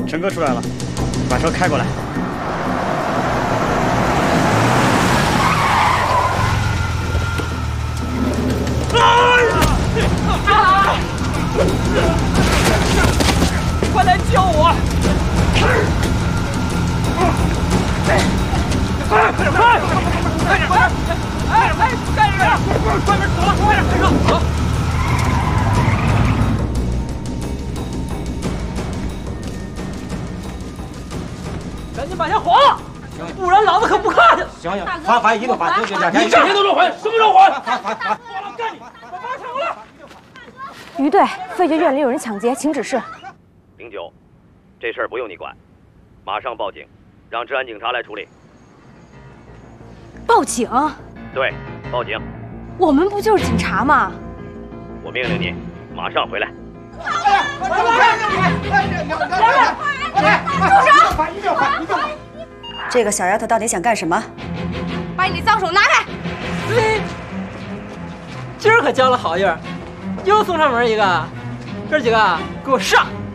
陈哥出来了，把车开过来。 快来救我！快点！哎，干什么呀？快点走了，快点走！赶紧把钱还了，不然老子可不客气了。 行，还一顿还， 你整天都说还，什么时候还？我要干你！把八抢过来！ 余队，废学院里有人抢劫，请指示。 09，这事儿不用你管，马上报警，让治安警察来处理。 报警？ 对，报警。 我们不就是警察吗？ 我命令你，马上回来。 这个小丫头到底想干什么？ 把你那脏手拿开！ 今儿可交了好运，又送上门一个，哥几个给我上！